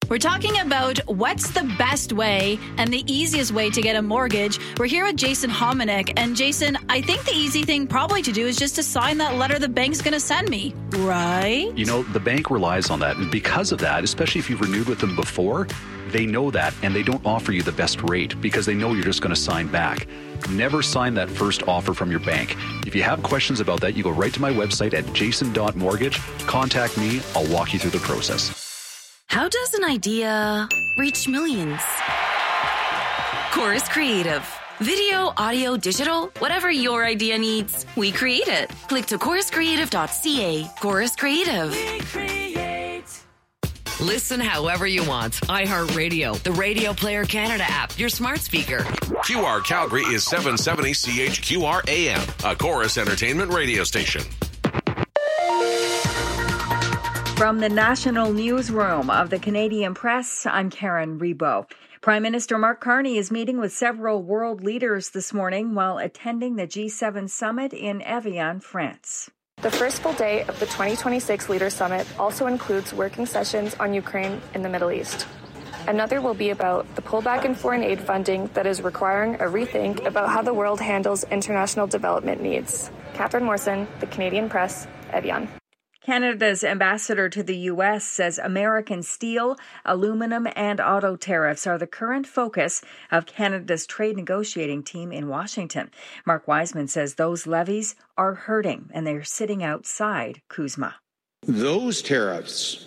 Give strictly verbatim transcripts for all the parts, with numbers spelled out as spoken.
We're talking about what's the best way and the easiest way to get a mortgage. We're here with Jason Hominick. And Jason, I think the easy thing probably to do is just to sign that letter the bank's going to send me, right? You know, the bank relies on that. And because of that, especially if you've renewed with them before, they know that and they don't offer you the best rate because they know you're just going to sign back. Never sign that first offer from your bank. If you have questions about that, you go right to my website at jason dot mortgage. Contact me. I'll walk you through the process. How does an idea reach millions? Chorus Creative. Video, audio, digital, whatever your idea needs, we create it. Click to chorus creative dot c a. Chorus Creative. We create. Listen however you want. iHeartRadio, the Radio Player Canada app, your smart speaker. Q R Calgary is seven seventy C H Q R A M, a Chorus Entertainment radio station. From the National Newsroom of the Canadian Press, I'm Karen Rebo. Prime Minister Mark Carney is meeting with several world leaders this morning while attending the G seven summit in Evian, France. The first full day of the twenty twenty-six Leaders Summit also includes working sessions on Ukraine and the Middle East. Another will be about the pullback in foreign aid funding that is requiring a rethink about how the world handles international development needs. Catherine Morrison, the Canadian Press, Evian. Canada's ambassador to the U S says American steel, aluminum, and auto tariffs are the current focus of Canada's trade negotiating team in Washington. Mark Wiseman says those levies are hurting and they're sitting outside CUSMA. Those tariffs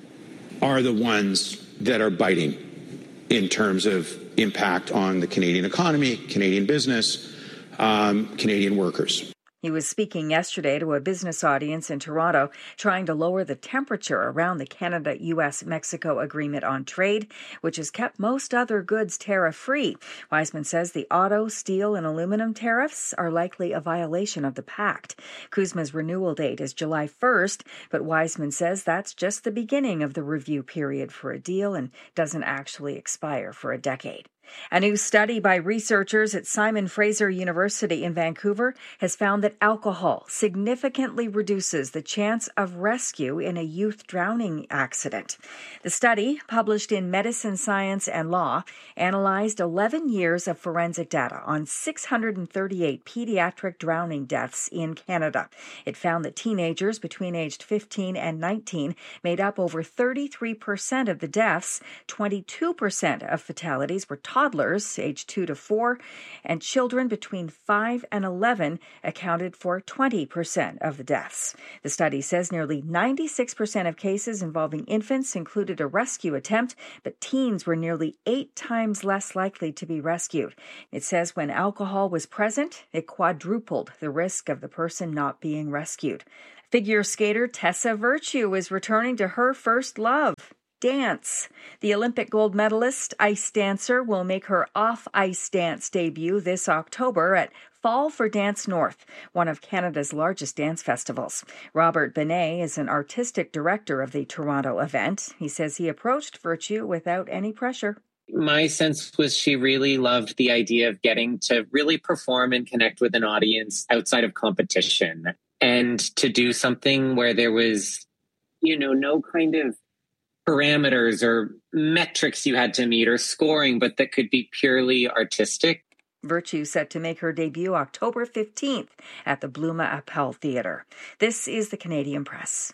are the ones that are biting in terms of impact on the Canadian economy, Canadian business, um, Canadian workers. He was speaking yesterday to a business audience in Toronto, trying to lower the temperature around the Canada-U S Mexico Agreement on Trade, which has kept most other goods tariff-free. Wiseman says the auto, steel, and aluminum tariffs are likely a violation of the pact. CUSMA's renewal date is July first, but Wiseman says that's just the beginning of the review period for a deal and doesn't actually expire for a decade. A new study by researchers at Simon Fraser University in Vancouver has found that alcohol significantly reduces the chance of rescue in a youth drowning accident. The study, published in Medicine, Science and Law, analyzed eleven years of forensic data on six hundred thirty-eight pediatric drowning deaths in Canada. It found that teenagers between aged fifteen and nineteen made up over thirty-three percent of the deaths. twenty-two percent of fatalities were toddlers, aged two to four, and children between five and eleven accounted for twenty percent of the deaths. The study says nearly ninety-six percent of cases involving infants included a rescue attempt, but teens were nearly eight times less likely to be rescued. It says when alcohol was present, it quadrupled the risk of the person not being rescued. Figure skater Tessa Virtue is returning to her first love, dance. The Olympic gold medalist ice dancer will make her off-ice dance debut this October at Fall for Dance North, one of Canada's largest dance festivals. Robert Benet is an artistic director of the Toronto event. He says he approached Virtue without any pressure. My sense was she really loved the idea of getting to really perform and connect with an audience outside of competition, and to do something where there was, you know, no kind of parameters or metrics you had to meet or scoring, but that could be purely artistic. Virtue set to make her debut October fifteenth at the Bluma Appel Theatre. This is the Canadian Press.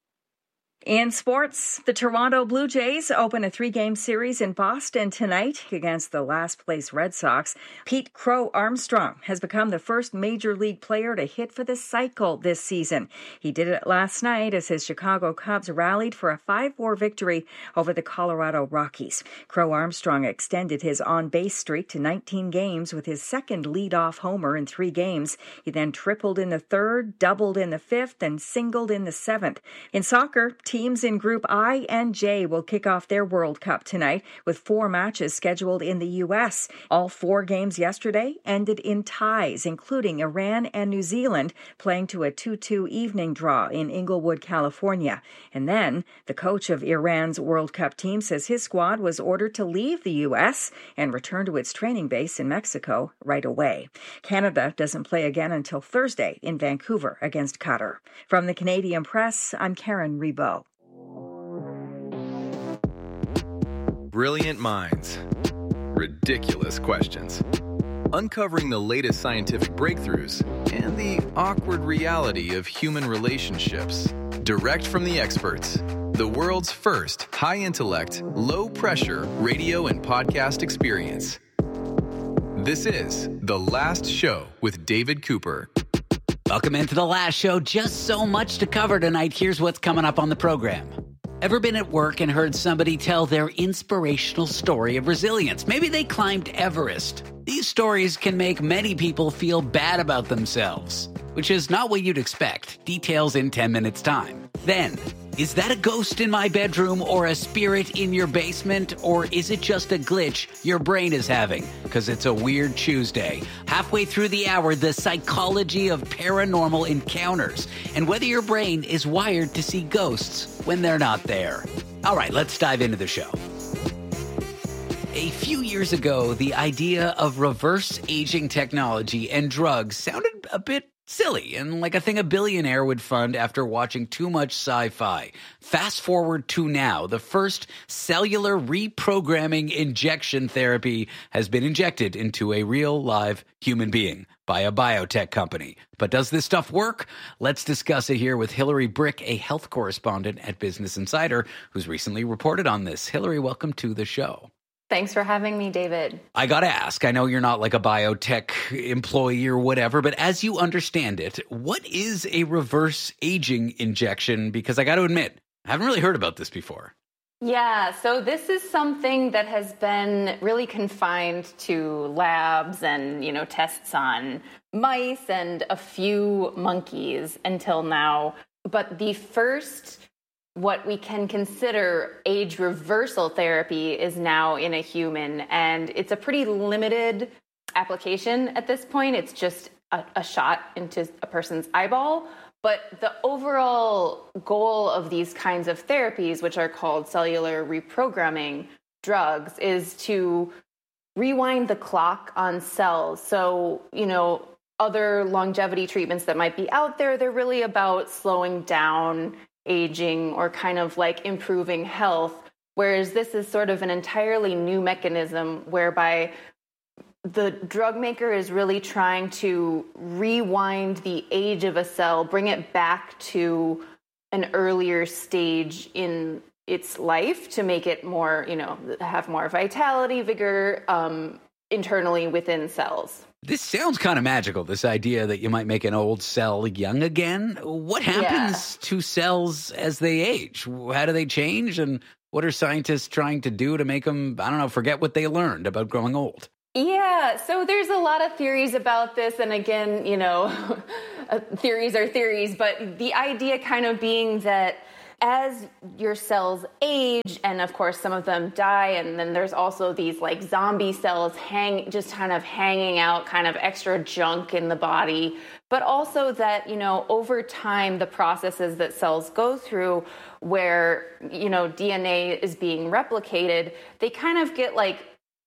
In sports, the Toronto Blue Jays open a three-game series in Boston tonight against the last-place Red Sox. Pete Crow Armstrong has become the first Major League player to hit for the cycle this season. He did it last night as his Chicago Cubs rallied for a five four victory over the Colorado Rockies. Crow Armstrong extended his on-base streak to nineteen games with his second leadoff homer in three games. He then tripled in the third, doubled in the fifth, and singled in the seventh. In soccer, teams in Group I and J will kick off their World Cup tonight with four matches scheduled in the U S. All four games yesterday ended in ties, including Iran and New Zealand playing to a two two evening draw in Inglewood, California. And then the coach of Iran's World Cup team says his squad was ordered to leave the U S and return to its training base in Mexico right away. Canada doesn't play again until Thursday in Vancouver against Qatar. From the Canadian Press, I'm Karen Rebo. Brilliant minds. Ridiculous questions. Uncovering the latest scientific breakthroughs and the awkward reality of human relationships. Direct from the experts. The world's first high-intellect, low-pressure radio and podcast experience. This is The Last Show with David Cooper. Welcome into The Last Show. Just so much to cover tonight. Here's what's coming up on the program. Ever been at work and heard somebody tell their inspirational story of resilience? Maybe they climbed Everest. These stories can make many people feel bad about themselves, which is not what you'd expect. Details in ten minutes time. Then, is that a ghost in my bedroom or a spirit in your basement? Or is it just a glitch your brain is having? Because it's a weird Tuesday. Halfway through the hour, the psychology of paranormal encounters and whether your brain is wired to see ghosts when they're not there. All right, let's dive into the show. A few years ago, the idea of reverse aging technology and drugs sounded a bit silly and like a thing a billionaire would fund after watching too much sci-fi. Fast forward to now, the first cellular reprogramming injection therapy has been injected into a real live human being by a biotech company. But does this stuff work? Let's discuss it here with Hillary Brick, a health correspondent at Business Insider, who's recently reported on this. Hillary, welcome to the show. Thanks for having me, David. I got to ask, I know you're not like a biotech employee or whatever, but as you understand it, what is a reverse aging injection? Because I got to admit, I haven't really heard about this before. Yeah, so this is something that has been really confined to labs and, you know, tests on mice and a few monkeys until now. But the first what we can consider age reversal therapy is now in a human, and it's a pretty limited application at this point. It's just a, a shot into a person's eyeball. But the overall goal of these kinds of therapies, which are called cellular reprogramming drugs, is to rewind the clock on cells. So, you know, other longevity treatments that might be out there, they're really about slowing down aging or kind of like improving health, whereas this is sort of an entirely new mechanism whereby the drug maker is really trying to rewind the age of a cell, bring it back to an earlier stage in its life to make it more, you know, have more vitality, vigor um, internally within cells. This sounds kind of magical, this idea that you might make an old cell young again. What happens yeah. to cells as they age? How do they change? And what are scientists trying to do to make them, I don't know, forget what they learned about growing old? Yeah, so there's a lot of theories about this. And again, you know, theories are theories, but the idea kind of being that as your cells age, and of course some of them die, and then there's also these like zombie cells hang just kind of hanging out, kind of extra junk in the body, but also that, you know, over time the processes that cells go through where, you know, D N A is being replicated, they kind of get like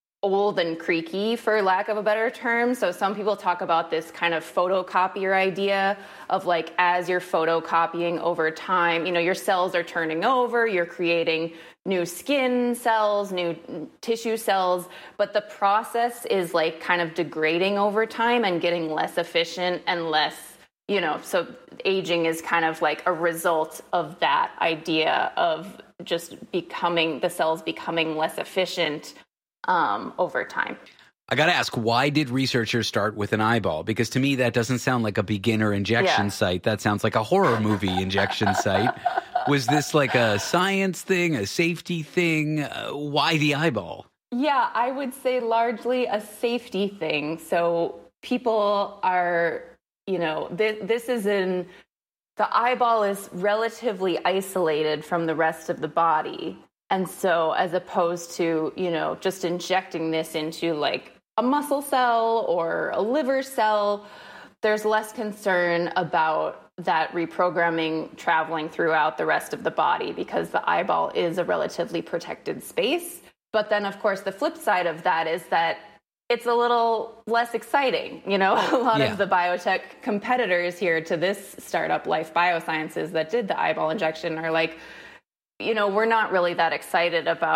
old and creaky, for lack of a better term. So some people talk about this kind of photocopier idea of like, as you're photocopying over time, you know, your cells are turning over, you're creating new skin cells, new tissue cells, but the process is like kind of degrading over time and getting less efficient and less, you know, so aging is kind of like a result of that idea of just becoming, the cells becoming less efficient Um, over time. I got to ask, why did researchers start with an eyeball? Because to me, that doesn't sound like a beginner injection yeah. site. That sounds like a horror movie injection site. Was this like a science thing, a safety thing? Uh, why the eyeball? Yeah, I would say largely a safety thing. So people are, you know, th- this is in, the eyeball is relatively isolated from the rest of the body. And so as opposed to, you know, just injecting this into like a muscle cell or a liver cell, there's less concern about that reprogramming traveling throughout the rest of the body because the eyeball is a relatively protected space. But then, of course, the flip side of that is that it's a little less exciting. You know, a lot yeah. of the biotech competitors here to this startup, Life Biosciences, that did the eyeball injection are like, you know, we're not really that excited about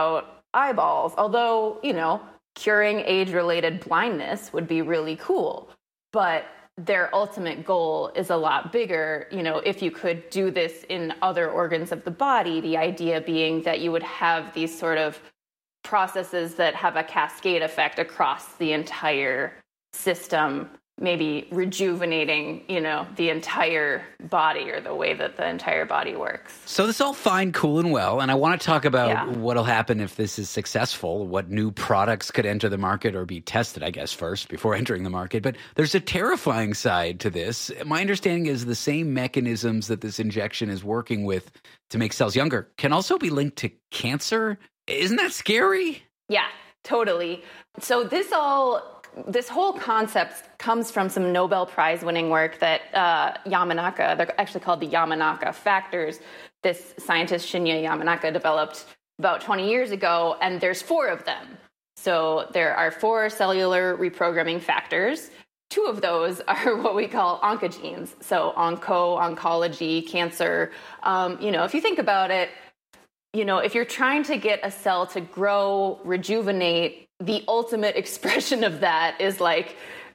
eyeballs. Although, you know, curing age-related blindness would be really cool. But their ultimate goal is a lot bigger. You know, if you could do this in other organs of the body, the idea being that you would have these sort of processes that have a cascade effect across the entire system, maybe rejuvenating, you know, the entire body or the way that the entire body works. So this is all fine, cool, and well, and I want to talk about Yeah. what'll happen if this is successful, what new products could enter the market or be tested, I guess, first before entering the market. But there's a terrifying side to this. My understanding is the same mechanisms that this injection is working with to make cells younger can also be linked to cancer. Isn't that scary? Yeah, totally. So this all, this whole concept comes from some Nobel Prize winning work that uh, Yamanaka, they're actually called the Yamanaka factors. This scientist Shinya Yamanaka developed about twenty years ago, and there's four of them. So there are four cellular reprogramming factors. Two of those are what we call oncogenes. So onco, oncology, cancer. Um, you know, if you think about it, you know, if you're trying to get a cell to grow, rejuvenate, the ultimate expression of that is like,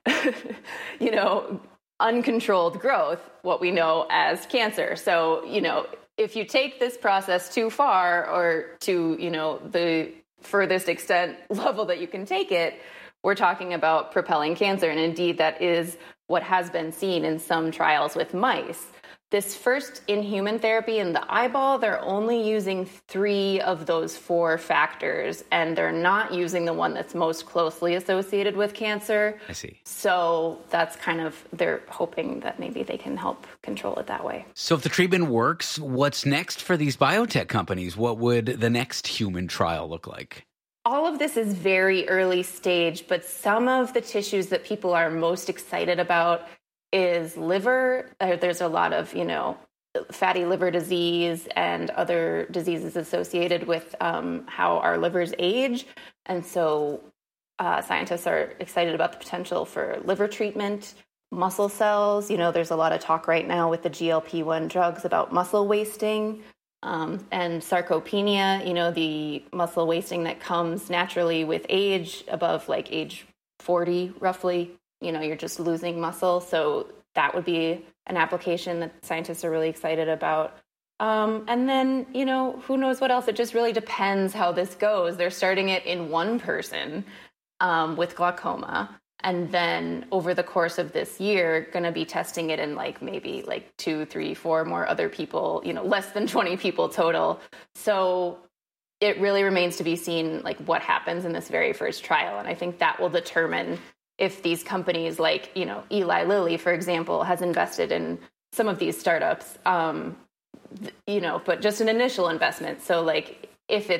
you know, uncontrolled growth, what we know as cancer. So, you know, if you take this process too far or to, you know, the furthest extent level that you can take it, we're talking about propelling cancer. And indeed, that is what has been seen in some trials with mice. This first in-human therapy in the eyeball, they're only using three of those four factors, and they're not using the one that's most closely associated with cancer. I see. So that's kind of, they're hoping that maybe they can help control it that way. So if the treatment works, what's next for these biotech companies? What would the next human trial look like? All of this is very early stage, but some of the tissues that people are most excited about is liver. There's a lot of, you know, fatty liver disease and other diseases associated with um, how our livers age. And so uh, scientists are excited about the potential for liver treatment, muscle cells. You know, there's a lot of talk right now with the G L P one drugs about muscle wasting um, and sarcopenia, you know, the muscle wasting that comes naturally with age above like age forty, roughly. You know, you're just losing muscle. So that would be an application that scientists are really excited about. Um, and then, you know, who knows what else? It just really depends how this goes. They're starting it in one person um, with glaucoma. And then over the course of this year, going to be testing it in like maybe like two, three, four more other people, you know, less than twenty people total. So it really remains to be seen like what happens in this very first trial. And I think that will determine if these companies like, you know, Eli Lilly, for example, has invested in some of these startups, um, you know, but just an initial investment. So like if it's